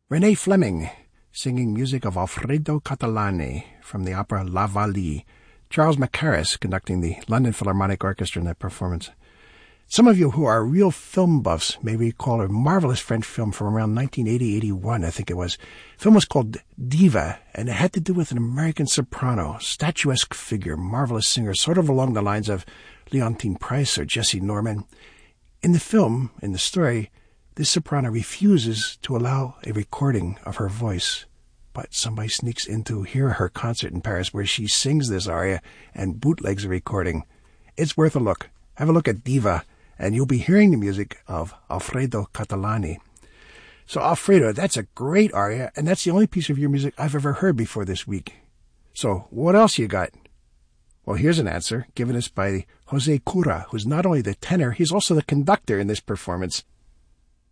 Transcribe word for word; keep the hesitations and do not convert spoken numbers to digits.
Renee Fleming, singing music of Alfredo Catalani from the opera La Vallee. Charles Mackerras conducting the London Philharmonic Orchestra in that performance. Some of you who are real film buffs may recall a marvelous French film from around nineteen eighty eighty-one, I think it was. The film was called Diva, and it had to do with an American soprano, statuesque figure, marvelous singer, sort of along the lines of Leontine Price or Jesse Norman. In the film, in the story, this soprano refuses to allow a recording of her voice, but somebody sneaks in to hear her concert in Paris where she sings this aria and bootlegs a recording. It's worth a look. Have a look at Diva, and you'll be hearing the music of Alfredo Catalani. So Alfredo, that's a great aria, and that's the only piece of your music I've ever heard before this week. So what else you got? Well, here's an answer given us by Jose Cura, who's not only the tenor, he's also the conductor in this performance.